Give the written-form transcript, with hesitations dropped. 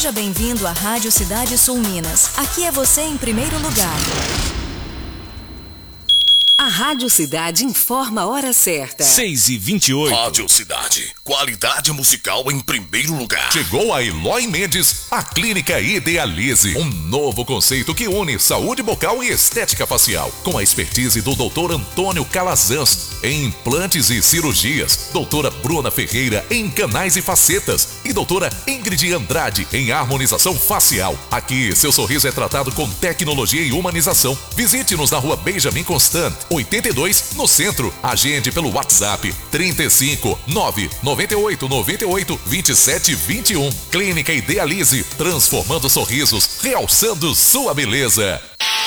Seja bem-vindo à Rádio Cidade Sul Minas. Aqui é você em primeiro lugar. A Rádio Cidade informa a hora certa. 6h28. Rádio Cidade. Qualidade musical em primeiro lugar. Chegou a Eloy Mendes, a Clínica Idealize. Um novo conceito que une saúde bucal e estética facial. Com a expertise do Dr. Antônio Calazans em implantes e cirurgias. Doutora Bruna Ferreira em canais e facetas. E doutora Ingrid Andrade em harmonização facial. Aqui, seu sorriso é tratado com tecnologia e humanização. Visite-nos na rua Benjamin Constant, 82, no centro. Agende pelo WhatsApp 35 998 98 27 21. Clínica Idealize, transformando sorrisos, realçando sua beleza.